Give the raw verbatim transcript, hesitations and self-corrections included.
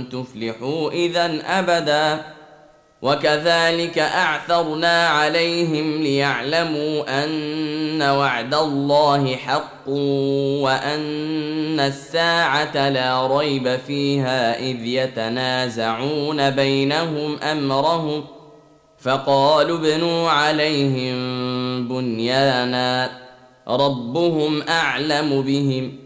تفلحوا إذا أبدا. وكذلك أعثرنا عليهم ليعلموا أن وعد الله حق وأن الساعة لا ريب فيها إذ يتنازعون بينهم أمرهم فقالوا ابنوا عليهم بنيانا ربهم أعلم بهم